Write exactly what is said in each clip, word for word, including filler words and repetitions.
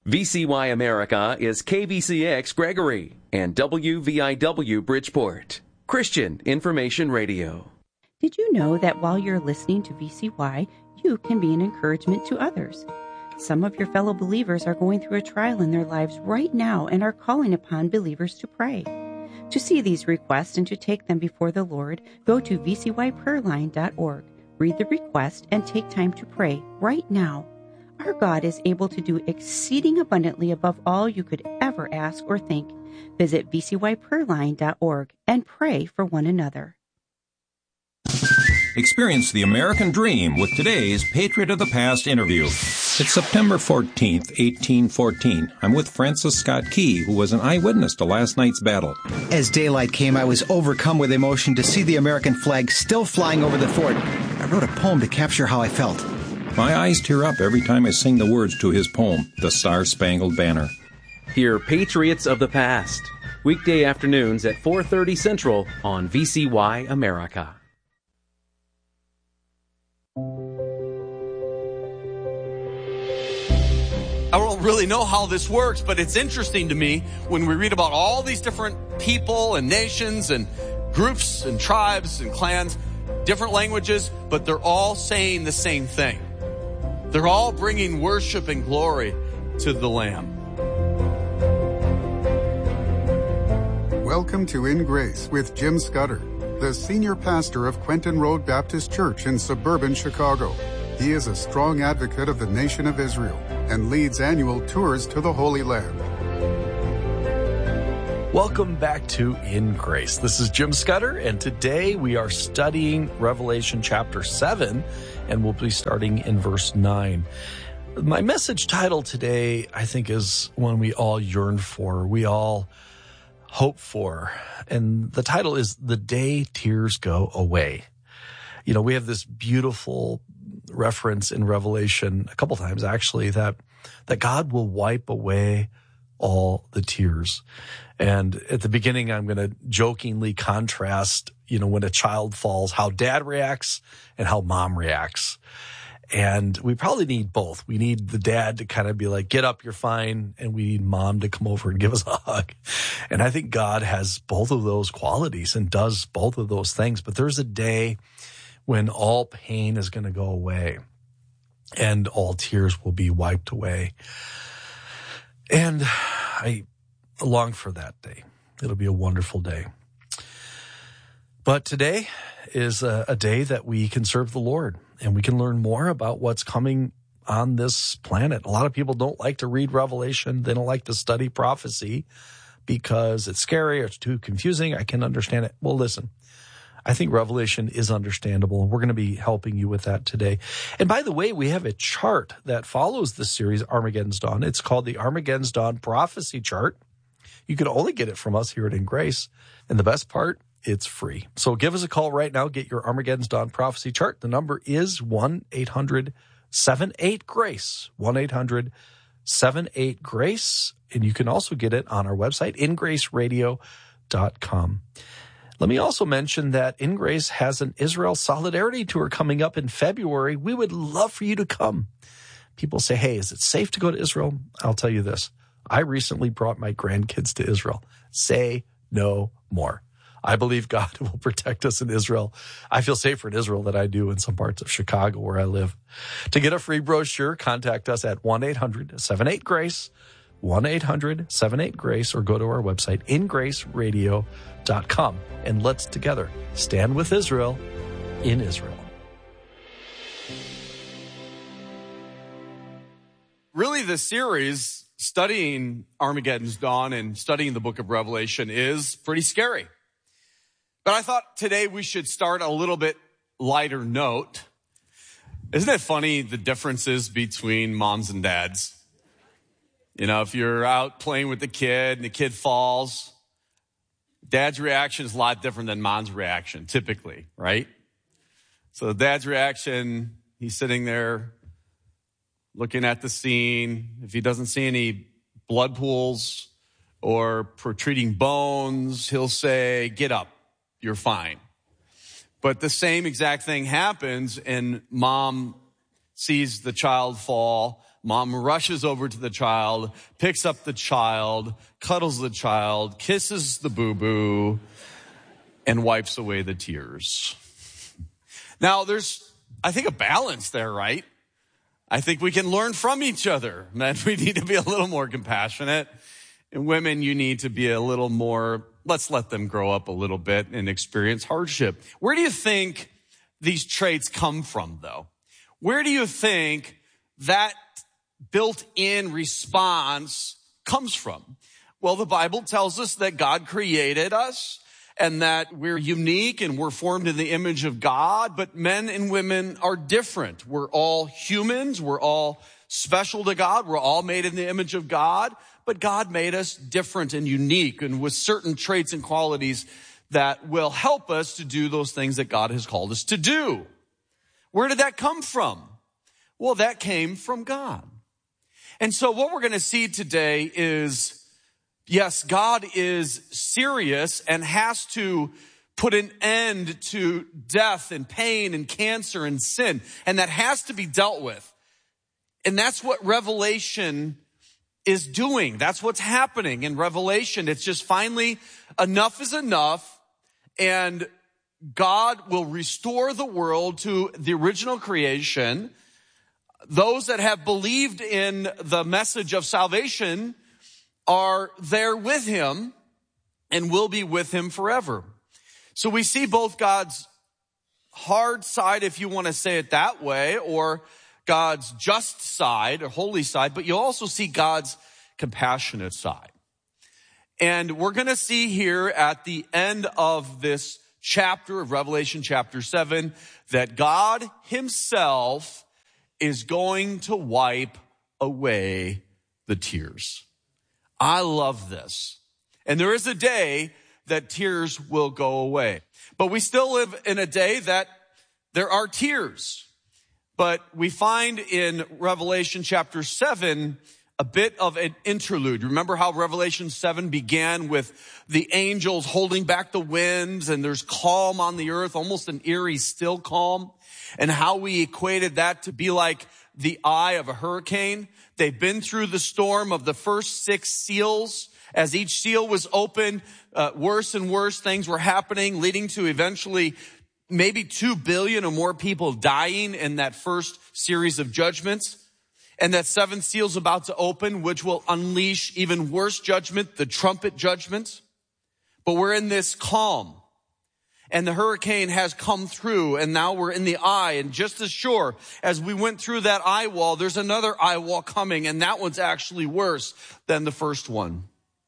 V C Y America is K V C X Gregory and W V I W Bridgeport, Christian Information Radio. Did you know that while you're listening to V C Y, you can be an encouragement to others? Some of your fellow believers are going through a trial in their lives right now and are calling upon believers to pray. To see these requests and to take them before the Lord, go to v c y prayer line dot org. Read the request and take time to pray right now. Our God is able to do exceeding abundantly above all you could ever ask or think. Visit v c y prayer line dot org and pray for one another. Experience the American dream with today's Patriot of the Past interview. It's September fourteenth, eighteen fourteen. I'm with Francis Scott Key, who was an eyewitness to last night's battle. As daylight came, I was overcome with emotion to see the American flag still flying over the fort. I wrote a poem to capture how I felt. My eyes tear up every time I sing the words to his poem, The Star-Spangled Banner. Hear Patriots of the Past, weekday afternoons at four thirty Central on V C Y America. I don't really know how this works, but it's interesting to me when we read about all these different people and nations and groups and tribes and clans, different languages, but they're all saying the same thing. They're all bringing worship and glory to the Lamb. Welcome to In Grace with Jim Scudder, the senior pastor of Quentin Road Baptist Church in suburban Chicago. He is a strong advocate of the nation of Israel and leads annual tours to the Holy Land. Welcome back to In Grace. This is Jim Scudder, and today we are studying Revelation chapter seven, and we'll be starting in verse nine. My message title today, I think, is one we all yearn for, we all hope for, and the title is The Day Tears Go Away. You know, we have this beautiful reference in Revelation a couple times actually that that God will wipe away all the tears. And at the beginning, I'm going to jokingly contrast, you know, when a child falls, how dad reacts and how mom reacts. And we probably need both. We need the dad to kind of be like, get up, you're fine. And we need mom to come over and give us a hug. And I think God has both of those qualities and does both of those things. But there's a day when all pain is going to go away and all tears will be wiped away. And I long for that day. It'll be a wonderful day. But today is a, a day that we can serve the Lord and we can learn more about what's coming on this planet. A lot of people don't like to read Revelation. They don't like to study prophecy because it's scary or it's too confusing. I can understand it. Well, listen. I think Revelation is understandable, and we're going to be helping you with that today. And by the way, we have a chart that follows this series, Armageddon's Dawn. It's called the Armageddon's Dawn Prophecy Chart. You can only get it from us here at In Grace. And the best part, it's free. So give us a call right now. Get your Armageddon's Dawn Prophecy Chart. The number is one eight hundred seven eight GRACE, one eight hundred seven eight GRACE. And you can also get it on our website, in grace radio dot com. Let me also mention that In Grace has an Israel Solidarity Tour coming up in February. We would love for you to come. People say, hey, is it safe to go to Israel? I'll tell you this. I recently brought my grandkids to Israel. Say no more. I believe God will protect us in Israel. I feel safer in Israel than I do in some parts of Chicago where I live. To get a free brochure, contact us at one eight hundred seven eight GRACE, one eight hundred seven eight GRACE, or go to our website, in grace radio dot com. And let's together stand with Israel in Israel. Really, the series studying Armageddon's Dawn and studying the book of Revelation is pretty scary. But I thought today we should start a little bit lighter note. Isn't it funny the differences between moms and dads? You know, if you're out playing with the kid and the kid falls, dad's reaction is a lot different than mom's reaction, typically, right? So dad's reaction, he's sitting there looking at the scene. If he doesn't see any blood pools or protruding bones, he'll say, get up, you're fine. But the same exact thing happens and mom sees the child fall. Mom rushes over to the child, picks up the child, cuddles the child, kisses the boo-boo, and wipes away the tears. Now, there's, I think, a balance there, right? I think we can learn from each other. Men, we need to be a little more compassionate. And women, you need to be a little more, let's let them grow up a little bit and experience hardship. Where do you think these traits come from, though? Where do you think that built-in response comes from? Well, the Bible tells us that God created us and that we're unique and we're formed in the image of God, but men and women are different. We're all humans. We're all special to God. We're all made in the image of God. But God made us different and unique and with certain traits and qualities that will help us to do those things that God has called us to do. Where did that come from? Well, that came from God. And so what we're going to see today is, yes, God is serious and has to put an end to death and pain and cancer and sin. And that has to be dealt with. And that's what Revelation is doing. That's what's happening in Revelation. It's just finally enough is enough, and God will restore the world to the original creation. Those that have believed in the message of salvation are there with him and will be with him forever. So we see both God's hard side, if you want to say it that way, or God's just side or holy side, but you also see God's compassionate side. And we're going to see here at the end of this chapter of Revelation chapter seven that God himself is going to wipe away the tears. I love this. And there is a day that tears will go away. But we still live in a day that there are tears. But we find in Revelation chapter seven a bit of an interlude. Remember how Revelation seven began with the angels holding back the winds and there's calm on the earth, almost an eerie still calm, and how we equated that to be like the eye of a hurricane. They've been through the storm of the first six seals. As each seal was opened, uh, worse and worse things were happening, leading to eventually maybe two billion or more people dying in that first series of judgments. And that seventh seal is about to open, which will unleash even worse judgment, the trumpet judgment. But we're in this calm. And the hurricane has come through, and now we're in the eye. And just as sure as we went through that eye wall, there's another eye wall coming, and that one's actually worse than the first one.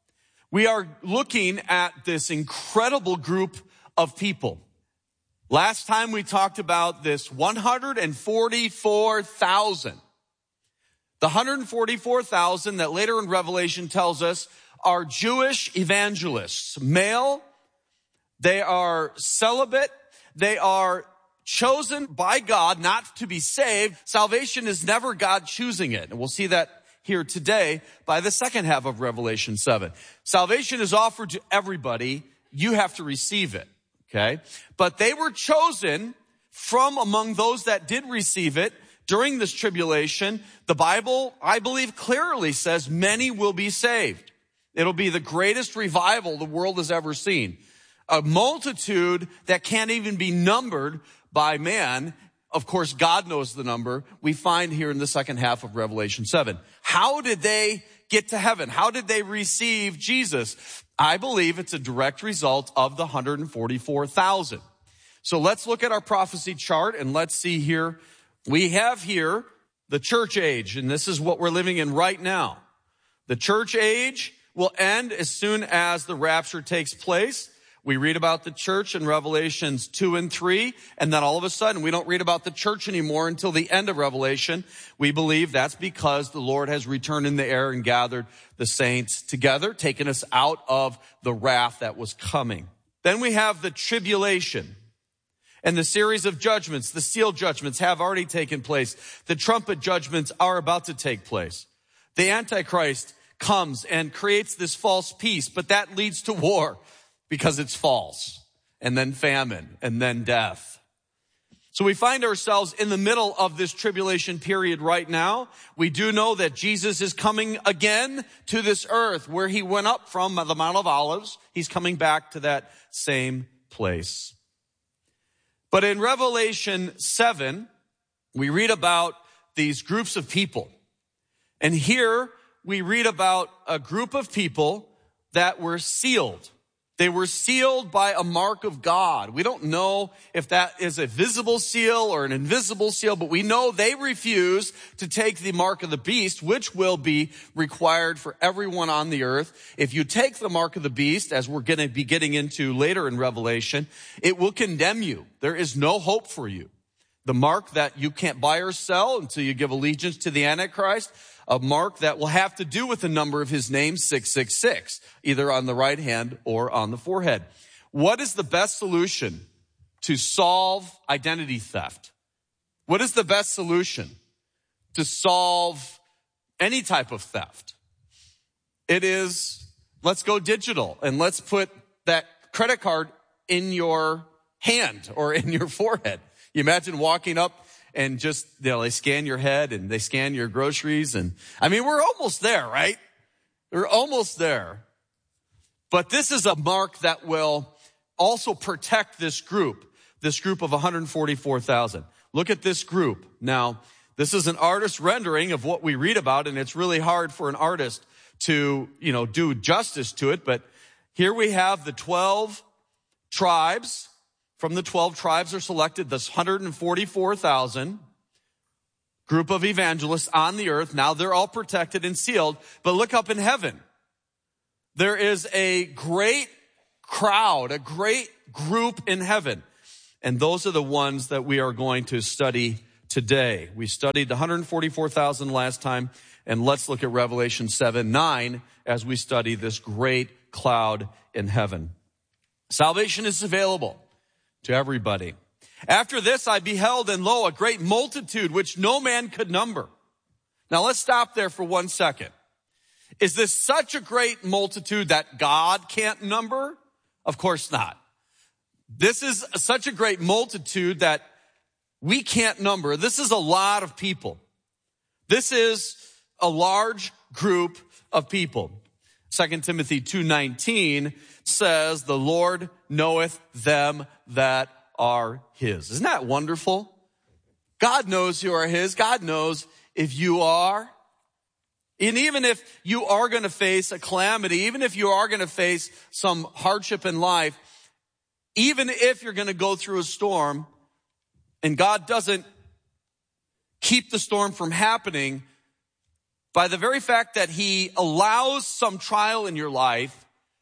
We are looking at this incredible group of people. Last time we talked about this one hundred forty-four thousand. The one hundred forty-four thousand that later in Revelation tells us are Jewish evangelists. Male, they are celibate, they are chosen by God not to be saved. Salvation is never God choosing it. And we'll see that here today by the second half of Revelation seven. Salvation is offered to everybody. You have to receive it. Okay. But they were chosen from among those that did receive it during this tribulation. The Bible, I believe, clearly says many will be saved. It'll be the greatest revival the world has ever seen. A multitude that can't even be numbered by man. Of course, God knows the number. We find here in the second half of Revelation seven. How did they get to heaven? How did they receive Jesus? I believe it's a direct result of the one hundred forty-four thousand. So let's look at our prophecy chart and let's see here. We have here the church age, and this is what we're living in right now. The church age will end as soon as the rapture takes place. We read about the church in Revelations two and three, and then all of a sudden we don't read about the church anymore until the end of Revelation. We believe that's because the Lord has returned in the air and gathered the saints together, taken us out of the wrath that was coming. Then we have the tribulation and the series of judgments. The seal judgments have already taken place. The trumpet judgments are about to take place. The Antichrist comes and creates this false peace, but that leads to war. Because it's false, and then famine, and then death. So we find ourselves in the middle of this tribulation period right now. We do know that Jesus is coming again to this earth where he went up from the Mount of Olives. He's coming back to that same place. But in Revelation seven, we read about these groups of people. And here we read about a group of people that were sealed. They were sealed by a mark of God. We don't know if that is a visible seal or an invisible seal, but we know they refuse to take the mark of the beast, which will be required for everyone on the earth. If you take the mark of the beast, as we're going to be getting into later in Revelation, it will condemn you. There is no hope for you. The mark that you can't buy or sell until you give allegiance to the Antichrist, a mark that will have to do with the number of his name, six six six, either on the right hand or on the forehead. What is the best solution to solve identity theft? What is the best solution to solve any type of theft? It is, let's go digital and let's put that credit card in your hand or in your forehead. You imagine walking up and just, you know, they scan your head and they scan your groceries. And I mean, we're almost there, right? We're almost there. But this is a mark that will also protect this group, this group of one hundred forty-four thousand. Look at this group. Now, this is an artist rendering of what we read about, and it's really hard for an artist to, you know, do justice to it. But here we have the twelve tribes. From the twelve tribes are selected this one hundred forty-four thousand group of evangelists on the earth. Now they're all protected and sealed. But look up in heaven. There is a great crowd, a great group in heaven. And those are the ones that we are going to study today. We studied the one hundred forty-four thousand last time. And let's look at Revelation seven nine as we study this great cloud in heaven. Salvation is available to everybody. After this, I beheld, and lo, a great multitude which no man could number. Now let's stop there for one second. Is this such a great multitude that God can't number? Of course not. This is such a great multitude that we can't number. This is a lot of people. This is a large group of people. Second Timothy two nineteen says, the Lord knoweth them that are his. Isn't that wonderful? God knows you are his. God knows if you are. And even if you are going to face a calamity, even if you are going to face some hardship in life, even if you're going to go through a storm and God doesn't keep the storm from happening, by the very fact that he allows some trial in your life,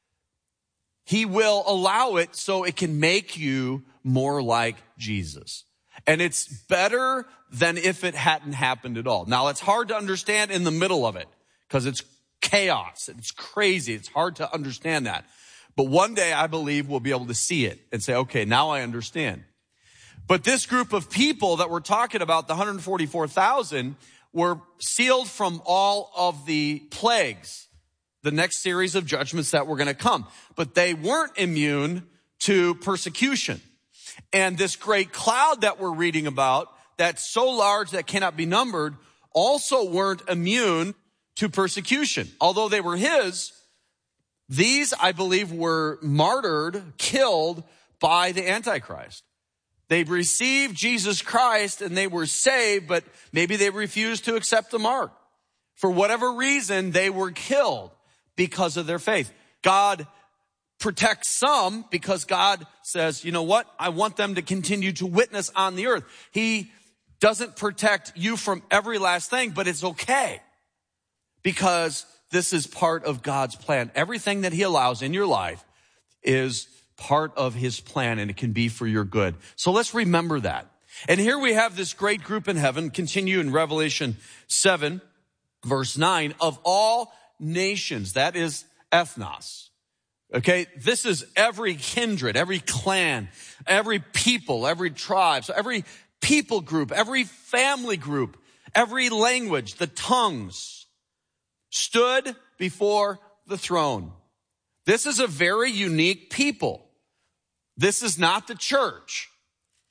he will allow it so it can make you more like Jesus. And it's better than if it hadn't happened at all. Now, it's hard to understand in the middle of it because it's chaos. It's crazy. It's hard to understand that. But one day, I believe we'll be able to see it and say, okay, now I understand. But this group of people that we're talking about, the one hundred forty-four thousand, were sealed from all of the plagues, the next series of judgments that were going to come. But they weren't immune to persecution. And this great cloud that we're reading about, that's so large that cannot be numbered, also weren't immune to persecution. Although they were his, these, I believe, were martyred, killed by the Antichrist. They received Jesus Christ and they were saved, but maybe they refused to accept the mark. For whatever reason, they were killed because of their faith. God protects some because God says, you know what? I want them to continue to witness on the earth. He doesn't protect you from every last thing, but it's okay because this is part of God's plan. Everything that he allows in your life is part of his plan, and it can be for your good. So let's remember that. And here we have this great group in heaven, continue in Revelation seven, verse nine, of all nations. That is ethnos. Okay, this is every kindred, every clan, every people, every tribe. So every people group, every family group, every language, the tongues stood before the throne. This is a very unique people. This is not the church.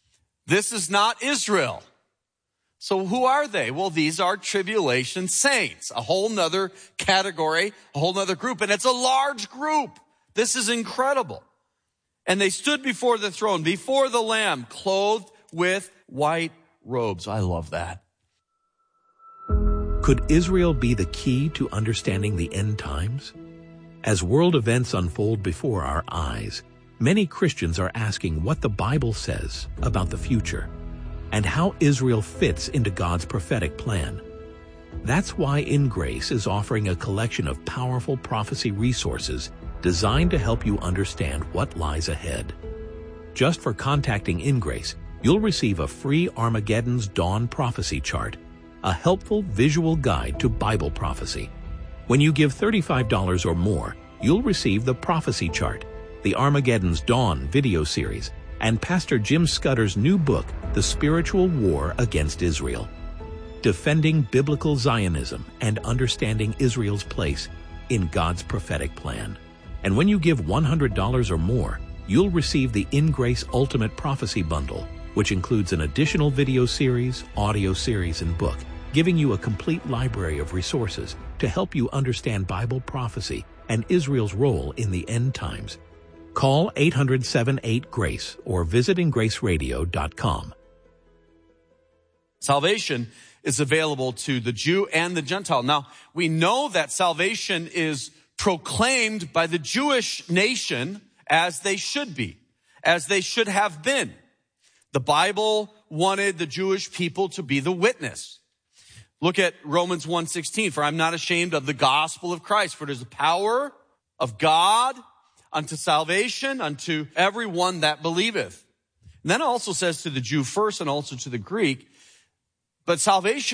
This is not Israel. So who are they? Well, these are tribulation saints, a whole nother category, a whole nother group, and it's a large group. This is incredible. And they stood before the throne, before the Lamb, clothed with white robes. I love that. Could Israel be the key to understanding the end times? As world events unfold before our eyes, many Christians are asking what the Bible says about the future and how Israel fits into God's prophetic plan. That's why In Grace is offering a collection of powerful prophecy resources designed to help you understand what lies ahead. Just for contacting In Grace, you'll receive a free Armageddon's Dawn prophecy chart, a helpful visual guide to Bible prophecy. When you give thirty-five dollars or more, you'll receive the prophecy chart, the Armageddon's Dawn video series, and Pastor Jim Scudder's new book, The Spiritual War Against Israel. Defending Biblical Zionism and Understanding Israel's Place in God's Prophetic Plan. And when you give one hundred dollars or more, you'll receive the In Grace Ultimate Prophecy Bundle, which includes an additional video series, audio series, and book, giving you a complete library of resources to help you understand Bible prophecy and Israel's role in the end times. Call eight hundred, seven eight, GRACE or visit in grace radio dot com. Salvation is available to the Jew and the Gentile. Now, we know that salvation is proclaimed by the Jewish nation as they should be, as they should have been. The Bible wanted the Jewish people to be the witness. Look at Romans one sixteen, for I'm not ashamed of the gospel of Christ, for it is the power of God unto salvation, unto everyone that believeth. And then it also says to the Jew first and also to the Greek, but salvation